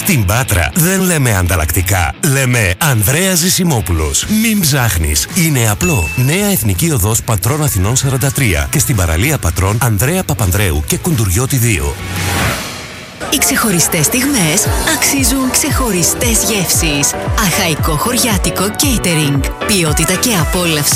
Στην Πάτρα δεν λέμε ανταλλακτικά. Λέμε Ανδρέας Ζησιμόπουλος. Μην ψάχνεις. Είναι απλό. Νέα Εθνική Οδός Πατρών Αθηνών 43 και στην παραλία Πατρών Ανδρέα Παπανδρέου και Κουντουριώτη 2. Οι ξεχωριστές στιγμές αξίζουν ξεχωριστές γεύσεις. Αχαϊκό χωριάτικο catering. Ποιότητα και απόλαυση